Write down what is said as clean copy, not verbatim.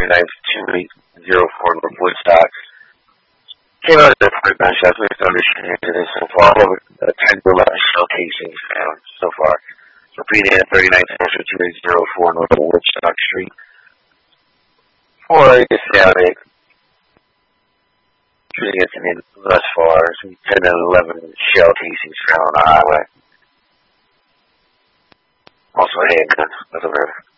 39th, 2804 North Woodstock. Came out of the point gunshots. We have to understand this so far. 10 to 11 shell casings found so far. Repeating at 39th, 2804 North Woodstock Street. For a static. Shooting at the thus far. 10 to 11 shell casings found on the highway. Also a handgun. Doesn't matter.